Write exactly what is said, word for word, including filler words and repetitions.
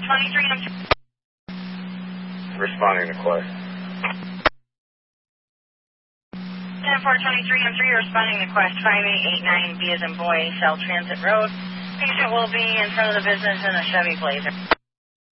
twenty-three M three. Responding to Quest. ten four twenty-three M three, responding to Quest five eight eight nine, B as in boy, Cell Transit Road. Patient will be in front of the business in a Chevy Blazer.